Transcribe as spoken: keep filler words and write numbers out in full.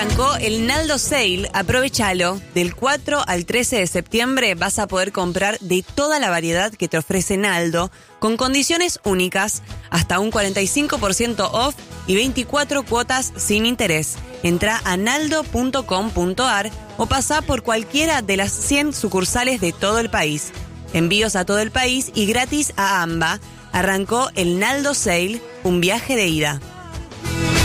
arrancó el Naldo Sale, aprovechalo. Del cuatro al trece de septiembre vas a poder comprar de toda la variedad que te ofrece Naldo, con condiciones únicas, hasta un cuarenta y cinco por ciento off y veinticuatro cuotas sin interés. Entrá a naldo punto com punto ar o pasá por cualquiera de las cien sucursales de todo el país. Envíos a todo el país y gratis a AMBA. Arrancó el Naldo Sale, un viaje de ida.